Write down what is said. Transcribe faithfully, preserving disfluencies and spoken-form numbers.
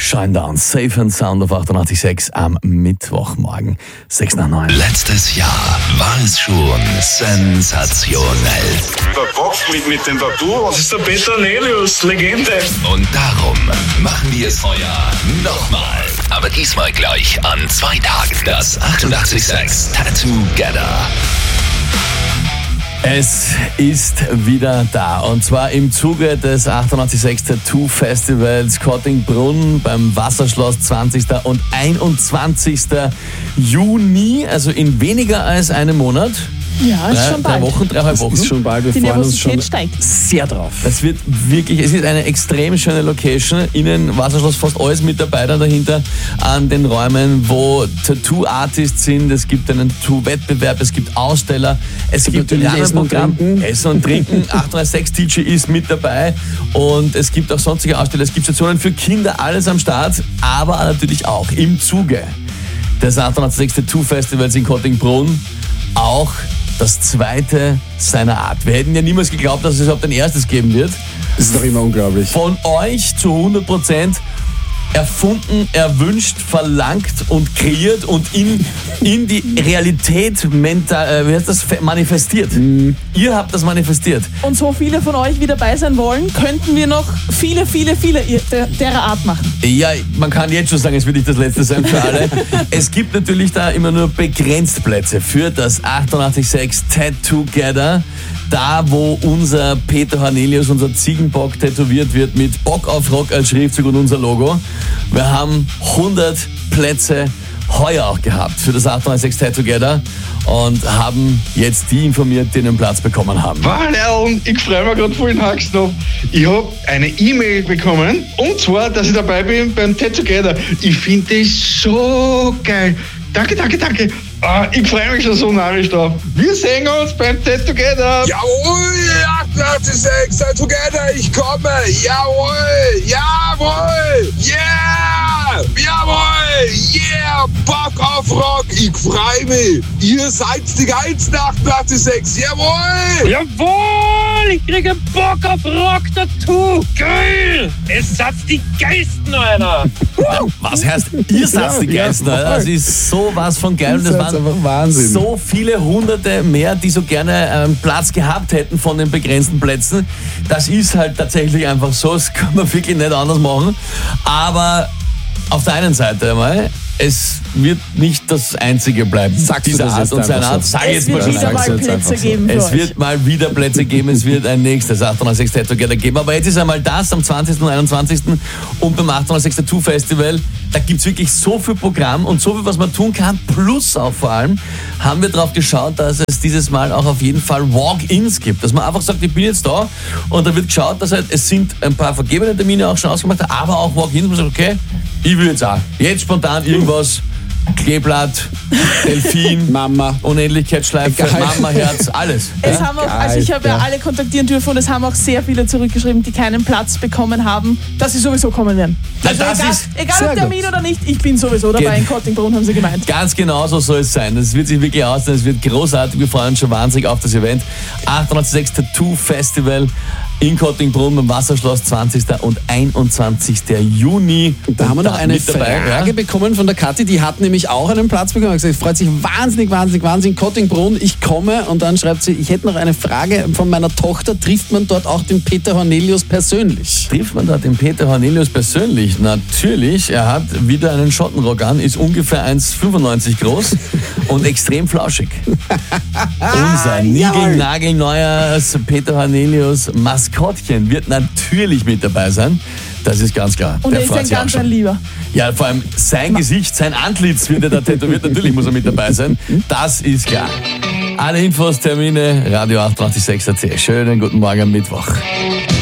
Shinedown, Safe and Sound auf achtundachtzig Komma sechs am Mittwochmorgen, sechs nach neun. Letztes Jahr war es schon sensationell. Der Kopf mit, mit dem Tattoo, das ist der Peter Hannelius, Legende. Und darum machen wir es heuer nochmal. Aber diesmal gleich an zwei Tagen. Das achtundachtzig Komma sechs Tattoo-Gather. Es ist wieder da und zwar im Zuge des achtundachtzig Komma sechs Tattoo Festivals Kottingbrunn beim Wasserschloss zwanzigsten und einundzwanzigsten Juni, also in weniger als einem Monat. Ja, ist drei, schon bald. Drei Wochen, dreieinhalb Wochen. Ist schon bald, wir Die freuen uns schon Nervosität steigt. sehr drauf. Es wird wirklich, es ist eine extrem schöne Location. Innen Wasserschloss, fast alles Mitarbeiter dahinter an den Räumen, wo Tattoo-Artists sind. Es gibt einen Tattoo-Wettbewerb, es gibt Aussteller, es gibt natürlich Essen und Rahmenprogramm. Trinken. Essen und Trinken. achtunddreißig Komma sechs D J ist mit dabei und es gibt auch sonstige Aussteller. Es gibt Stationen für Kinder, alles am Start, aber natürlich auch im Zuge des achtundachtzig Komma sechs Tattoo Festivals in Kottingbrunn auch das zweite seiner Art. Wir hätten ja niemals geglaubt, dass es überhaupt ein erstes geben wird. Das ist doch immer unglaublich. Von euch zu hundert Prozent erfunden, erwünscht, verlangt und kreiert und in, in die Realität mental, äh, wie heißt das, manifestiert. Mhm. Ihr habt das manifestiert. Und so viele von euch, wie dabei sein wollen, könnten wir noch viele, viele, viele der, derer Art machen. Ja, man kann jetzt schon sagen, es wird nicht das letzte sein für alle. Es gibt natürlich da immer nur begrenzt Plätze für das achtundachtzig Komma sechs Tattoo-Gather. Da, wo unser Peter Hannelius, unser Ziegenbock, tätowiert wird mit Bock auf Rock als Schriftzug und unser Logo. Wir haben hundert Plätze heuer auch gehabt für das achtundachtzig Komma sechs Tattoo-Gather und haben jetzt die informiert, die einen Platz bekommen haben. Weil, ich freue mich gerade voll in Haxdorf. Ich habe eine E-Mail bekommen und zwar, dass ich dabei bin beim Tattoo Gather. Ich finde das so geil. Danke, danke, danke. Ah, ich freue mich schon so narrisch drauf. Wir sehen uns beim Tattoo Gather. Jawohl, achtundachtzig Komma sechs Tattoo Gather, ich komme. Jawohl, jawohl, yeah, jawohl, yeah, Bock auf Rock, ich freue mich. Ihr seid die geilsten achtundachtzig Komma sechs, jawohl. Jawohl, ich kriege Bock auf Rock-Tattoo. Geil, es seid die Geisten, Alter. Was heißt, ihr seid die Geilsten, Alter? Das ist sowas von geil. Und das waren einfach Wahnsinn. so viele Hunderte mehr, die so gerne einen Platz gehabt hätten von den begrenzten Plätzen. Das ist halt tatsächlich einfach so, das kann man wirklich nicht anders machen. Aber auf der einen Seite einmal, es wird nicht das Einzige bleiben. Sagst du Diese das Art jetzt und seine einfach Art. so? Sag jetzt Es mal wird schon wieder mal sagst du jetzt Plätze einfach so. geben für Es euch. wird mal wieder Plätze geben, es wird ein nächstes achtundachtzig Komma sechs Tattoo-Gather geben. Aber jetzt ist einmal das am zwanzigsten und einundzwanzigsten und beim achtundachtzig Komma sechs Tattoo Festival. Da gibt es wirklich so viel Programm und so viel, was man tun kann. Plus auch vor allem haben wir darauf geschaut, dass es dieses Mal auch auf jeden Fall Walk-ins gibt. Dass man einfach sagt, ich bin jetzt da und da wird geschaut, dass halt, es sind ein paar vergebene Termine auch schon ausgemacht, aber auch Walk-ins. Man sagt, okay, ich will jetzt auch. Jetzt spontan irgendwas. Kleeblatt, Delfin, Mama. Unendlichkeitsschleife, Geil. Mama-Herz, alles. Es Ja? haben auch, also ich habe ja alle kontaktieren dürfen und es haben auch sehr viele zurückgeschrieben, die keinen Platz bekommen haben, dass sie sowieso kommen werden. Na, Also das egal, ist egal sehr ob Termin gut. oder nicht, ich bin sowieso dabei Ge- in Kottingbrunn, haben sie gemeint. Ganz genau so soll es sein. Das wird sich wirklich aussehen, es wird großartig. Wir freuen uns schon wahnsinnig auf das Event. achtundachtzig Komma sechs Tattoo Festival in Kottingbrunn beim Wasserschloss zwanzigsten und einundzwanzigsten Juni. Da haben wir Und noch eine mit dabei, Frage ja? bekommen von der Kathi, die hat nämlich auch einen Platz bekommen. Hat gesagt, freut sich wahnsinnig, wahnsinnig, wahnsinnig. Kottingbrunn, ich komme. Und dann schreibt sie, ich hätte noch eine Frage von meiner Tochter. Trifft man dort auch den Peter Hannelius persönlich? Trifft man da den Peter Hannelius persönlich? Natürlich. Er hat wieder einen Schottenrock an, ist ungefähr eins Komma fünfundneunzig groß und extrem flauschig. Unser niegelnagelneues Peter Hannelius Maskottchen wird natürlich mit dabei sein. Das ist ganz klar. Und Der er ist freut ein sich auch ganz schon. ein Lieber. Ja, vor allem sein Gesicht, sein Antlitz wird er da tätowiert. Natürlich muss er mit dabei sein. Das ist klar. Alle Infos, Termine, Radio achtundachtzig Komma sechs A T. Schönen guten Morgen am Mittwoch.